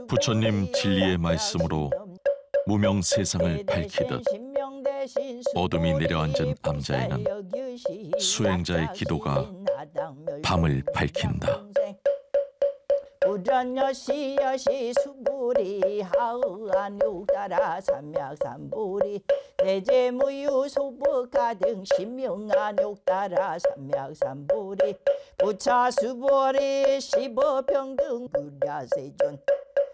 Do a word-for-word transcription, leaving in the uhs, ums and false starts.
부처님 진리의 말씀으로 무명 세상을 밝히듯 어둠이 내려앉은 암자에는 수행자의 기도가 밤을 밝힌다. 불전여시 여시 수불이 하의한 육다라 삼맥삼불이 대제무유 소부 가등 신명한 육다라 삼맥삼불이 부차수불이 십어평등 불야세존